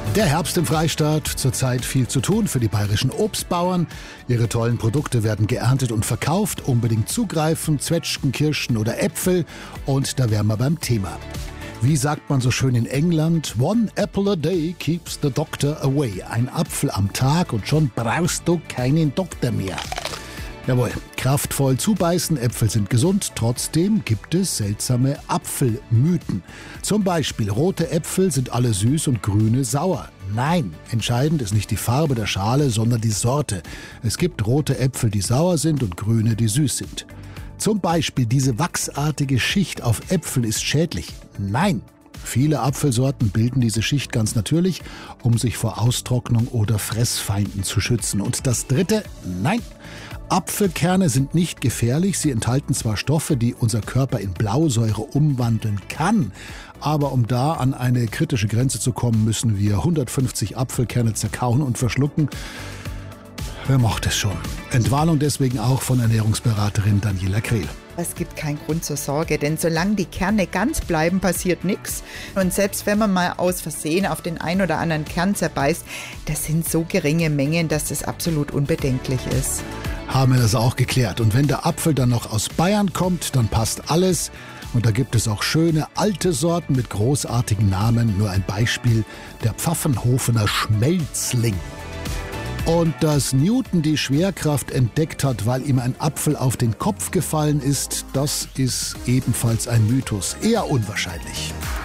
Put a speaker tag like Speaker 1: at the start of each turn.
Speaker 1: Der Herbst im Freistaat, zurzeit viel zu tun für die bayerischen Obstbauern. Ihre tollen Produkte werden geerntet und verkauft. Unbedingt zugreifen, Zwetschgen, Kirschen oder Äpfel. Und da wären wir beim Thema. Wie sagt man so schön in England? One apple a day keeps the doctor away. Ein Apfel am Tag und schon brauchst du keinen Doktor mehr. Jawohl, kraftvoll zubeißen, Äpfel sind gesund, trotzdem gibt es seltsame Apfelmythen. Zum Beispiel, rote Äpfel sind alle süß und grüne sauer. Nein, entscheidend ist nicht die Farbe der Schale, sondern die Sorte. Es gibt rote Äpfel, die sauer sind und grüne, die süß sind. Zum Beispiel, diese wachsartige Schicht auf Äpfeln ist schädlich. Nein, viele Apfelsorten bilden diese Schicht ganz natürlich, um sich vor Austrocknung oder Fressfeinden zu schützen. Und das Dritte, nein, Apfelkerne sind nicht gefährlich. Sie enthalten zwar Stoffe, die unser Körper in Blausäure umwandeln kann, aber um da an eine kritische Grenze zu kommen, müssen wir 150 Apfelkerne zerkauen und verschlucken. Wer macht es schon? Entwarnung deswegen auch von Ernährungsberaterin Daniela Krehl.
Speaker 2: Es gibt keinen Grund zur Sorge, denn solange die Kerne ganz bleiben, passiert nichts. Und selbst wenn man mal aus Versehen auf den ein oder anderen Kern zerbeißt, das sind so geringe Mengen, dass das absolut unbedenklich ist.
Speaker 1: Haben wir das auch geklärt. Und wenn der Apfel dann noch aus Bayern kommt, dann passt alles. Und da gibt es auch schöne alte Sorten mit großartigen Namen. Nur ein Beispiel, der Pfaffenhofener Schmelzling. Und dass Newton die Schwerkraft entdeckt hat, weil ihm ein Apfel auf den Kopf gefallen ist, das ist ebenfalls ein Mythos. Eher unwahrscheinlich.